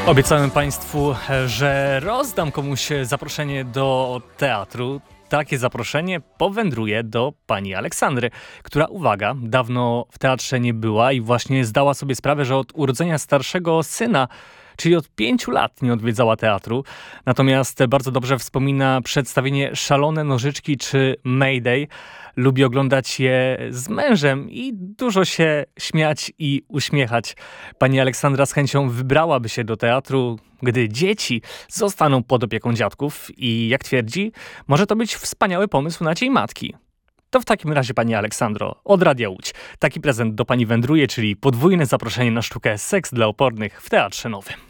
Obiecałem Państwu, że rozdam komuś zaproszenie do teatru. Takie zaproszenie powędruje do pani Aleksandry, która, uwaga, dawno w teatrze nie była i właśnie zdała sobie sprawę, że od urodzenia starszego syna, czyli od 5 lat nie odwiedzała teatru. Natomiast bardzo dobrze wspomina przedstawienie Szalone Nożyczki czy Mayday. Lubi oglądać je z mężem i dużo się śmiać i uśmiechać. Pani Aleksandra z chęcią wybrałaby się do teatru, gdy dzieci zostaną pod opieką dziadków i, jak twierdzi, może to być wspaniały pomysł na Dzień Matki. To w takim razie, pani Aleksandro, od Radia Łódź. Taki prezent do pani wędruje, czyli podwójne zaproszenie na sztukę Seks dla opornych w Teatrze Nowym.